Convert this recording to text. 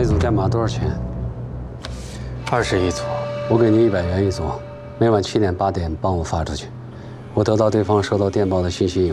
一组电码多少钱 20一组， 我给你100元一组，每晚7点8点帮我发出去。我得到对方收到电报的信息以后。